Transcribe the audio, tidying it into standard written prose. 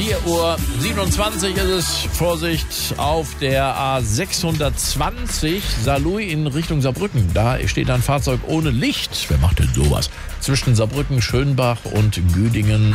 4:27 Uhr ist es. Vorsicht auf der A620 Saarlouis in Richtung Saarbrücken. Da steht ein Fahrzeug ohne Licht. Wer macht denn sowas? Zwischen Saarbrücken, Schönbach und Güdingen.